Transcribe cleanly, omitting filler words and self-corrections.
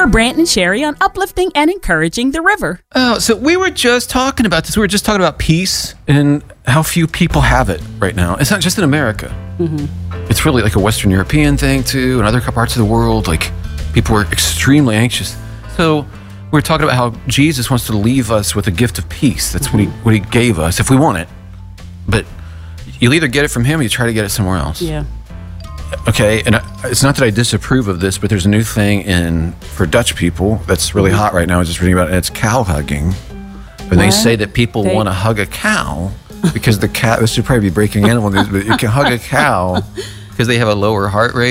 Brant and Sherry on uplifting and encouraging the river. Oh, so we were just talking about this. We were just talking about peace and how few people have it right now. It's not just in America. Mm-hmm. It's really like a Western European thing too, and other parts of the world. Like people are extremely anxious. So we're talking about how Jesus wants to leave us with a gift of peace. That's what he gave us if we want it. But you'll either get it from him or you try to get it somewhere else. Yeah. Okay, and it's not that I disapprove of this, but there's a new thing for Dutch people that's really hot right now. I was just reading about it. And it's cow hugging. And they say that people want to hug a cow because the cow, this should probably be breaking animal news, but you can hug a cow because they have a lower heart rate.